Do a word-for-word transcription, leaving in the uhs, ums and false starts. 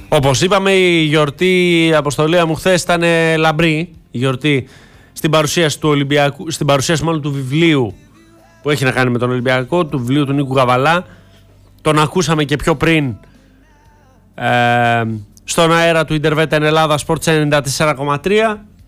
Όπως είπαμε, η γιορτή, η αποστολή μου χθες ήταν λαμπρή. Η γιορτή στην παρουσίαση του Ολυμπιακού, στην παρουσίαση μάλλον του βιβλίου που έχει να κάνει με τον Ολυμπιακό, του βιβλίου του Νίκου Καβαλά. Τον ακούσαμε και πιο πριν ε, στον αέρα του Ιντερβέτα εν Ελλάδα Sports ενενήντα τέσσερα κόμμα τρία.